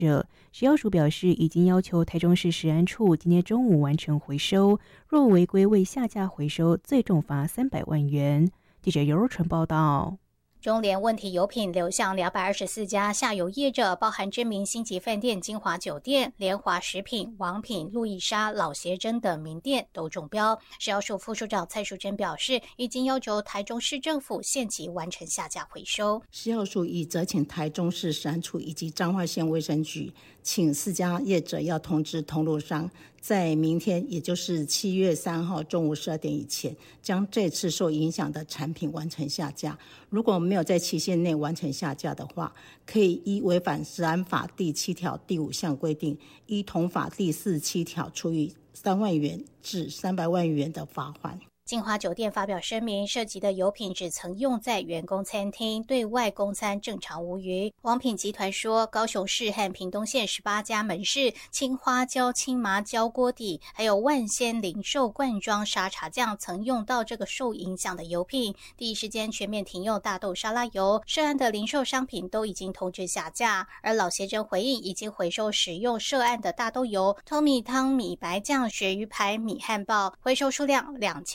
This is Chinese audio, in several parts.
食药署表示，已经要求台中市食安处今天中午完成回收，若违规未下架回收，最重罚300万元。记者尤若纯报道。 中联问题油品流向224家下游业者，包含知名星级饭店金华酒店、联华食品、王品、路易莎、老协珍等名店都中标。食药署副署长蔡淑珍表示，已经要求台中市政府限期完成下架回收。 食药署已责请台中市食安处以及彰化县卫生局，请4家业者要通知通路商，在明天，也就是7月3号中午12点以前，将这次受影响的产品完成下架。如果没有在期限内完成下架的话，可以依违反食安法第7条第5项规定，依同法第47条处以3万元至300万元的罚款。 金华酒店发表声明，涉及的油品只曾用在员工餐厅，对外供餐正常无虞。王品集团说，高雄市和屏东县18家门市、青花椒、青麻椒锅底，还有万仙零售罐装沙茶酱曾用到这个受影响的油品，第一时间全面停用大豆沙拉油。涉案的零售商品都已经通知下架，而老协珍回应已经回收使用涉案的大豆油、通米汤、米白酱、鳕鱼排、米汉堡，回收数量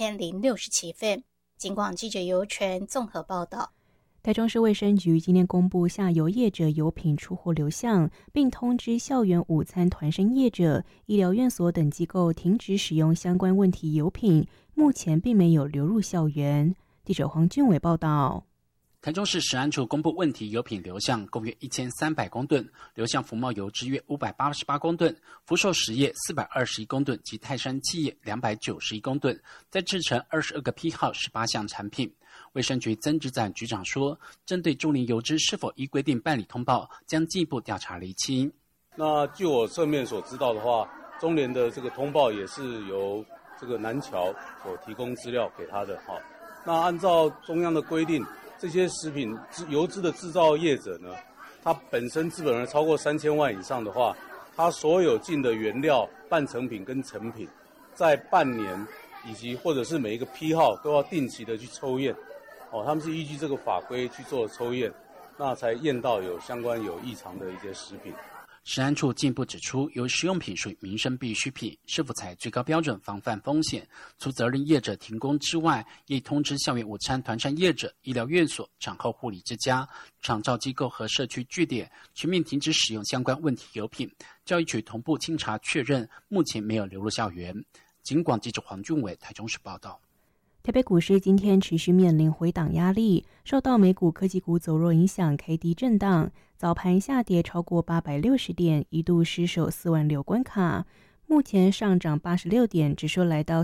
2067份。警广记者尤纯综合报道。 台中市卫生局今天公布下游业者油品出货流向，并通知校园午餐团膳业者、医疗院所等机构停止使用相关问题油品，目前并没有流入校园。记者黄俊伟报道。 台中市食安处公布问题油品流向共约1300公吨，流向福茂油脂约588公吨，福寿实业421公吨及泰山企业291公吨，再制成22个批号18项产品。卫生局曾职展局长说，针对中联油脂是否依规定办理通报，将进一步调查厘清。 那据我侧面所知道的话，中联的这个通报也是由这个南侨所提供资料给他的。那按照中央的规定，这些食品油脂的制造业者呢，它本身资本额超过3000万以上的话，它所有进的原料、半成品跟成品，在半年以及或者是每一个批号都要定期的去抽验。他们是依据这个法规去做抽验，那才验到有相关有异常的一些食品。 食安处进一步指出，由食用品属于民生必需品，是否采最高标准防范风险？除责任业者停工之外，也通知校园午餐团膳业者、医疗院所、产后护理之家、长照机构和社区据点全面停止使用相关问题油品。教育局同步清查确认，目前没有流入校园。警广记者黄俊伟台中市报道。 台北股市今天持续面临回档压力，受到美股科技股走弱影响，开低震荡，早盘下跌超过860点，一度失守46000关卡。目前上涨86点，指数来到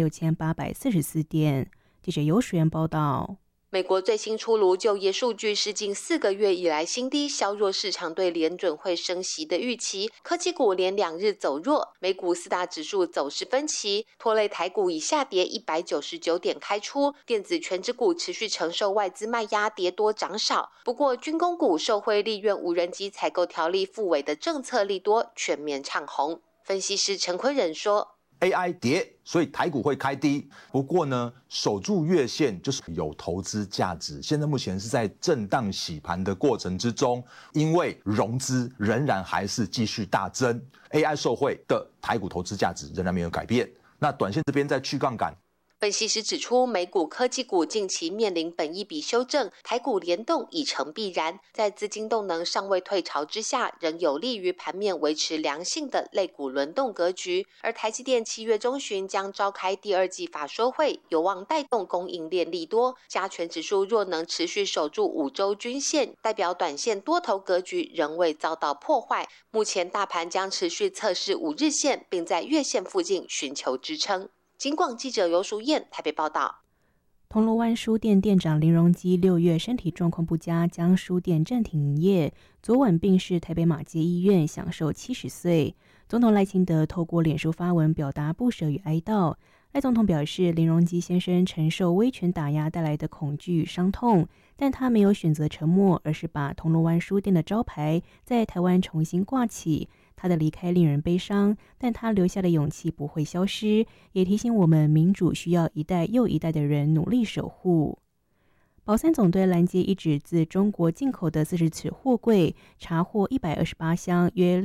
46844点。记者尤水源报道。 美国最新出炉就业数据是近4个月以来新低，削弱市场对联准会升息的预期。科技股连2日走弱，美股4大指数走势分歧，拖累台股以下跌199点开出。电子全指股持续承受外资卖压，跌多涨少。不过军工股受惠立院无人机采购条例复委的政策利多，全面唱红。分析师陈坤仁说 ，AI 跌，所以台股会开低。不过呢，守住月线就是有投资价值。现在目前是在震荡洗盘的过程之中，因为融资仍然还是继续大增 ，AI 受惠的台股投资价值仍然没有改变。那短线这边在去杠杆。 分析师指出，美股科技股近期面临本益比修正，台股联动已成必然。在资金动能尚未退潮之下，仍有利于盘面维持良性的类股轮动格局。而台积电7月中旬将召开第2季法说会，有望带动供应链利多。加权指数若能持续守住5周均线，代表短线多头格局仍未遭到破坏。目前大盘将持续测试5日线，并在月线附近寻求支撑。警广记者尤淑燕台北报道。 铜锣湾书店店长林荣基6月身体状况不佳，将书店暂停营业。昨晚病逝台北马偕医院，享受70岁。总统赖清德透过脸书发文表达不舍与哀悼。赖总统表示，林荣基先生承受威权打压带来的恐惧与伤痛，但他没有选择沉默，而是把铜锣湾书店的招牌在台湾重新挂起。他的离开令人悲伤，但他留下的勇气不会消失，也提醒我们民主需要一代又一代的人努力守护。 宝三总队拦截一指自中国进口的40尺货柜，查获128箱约